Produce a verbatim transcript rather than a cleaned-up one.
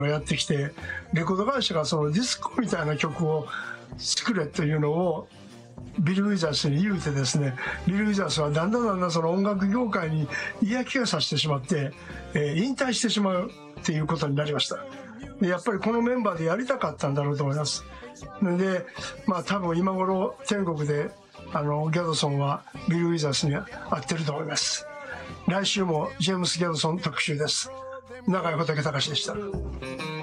やってきて、レコード会社がそのディスコみたいな曲を作れというのをビル・ウィザースに言うてですね、ビル・ウィザースはだんだんだんだんその音楽業界に嫌気がさしてしまって、えー、引退してしまうっていうことになりました。でやっぱりこのメンバーでやりたかったんだろうと思います。でまあ多分今頃天国であのギャドソンはビル・ウィザースに会ってると思います。来週もジェームス・ギャドソン特集です。中井小竹隆でした。